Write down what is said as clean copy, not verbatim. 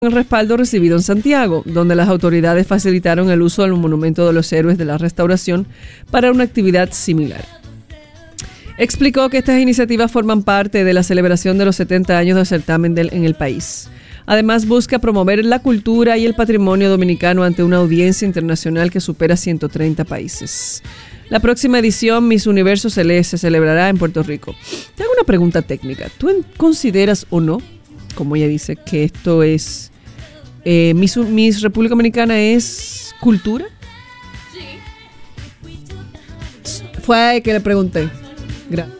el respaldo recibido en Santiago, donde las autoridades facilitaron el uso del Monumento de los Héroes de la Restauración para una actividad similar. Explicó que estas iniciativas forman parte de la celebración de los 70 años del certamen en el país. Además, busca promover la cultura y el patrimonio dominicano ante una audiencia internacional que supera 130 países. La próxima edición Miss Universo se celebrará en Puerto Rico. Te hago una pregunta técnica. ¿Tú consideras o no, como ella dice, que esto es Miss República Dominicana es cultura? Sí. Fue a que le pregunté. Gracias.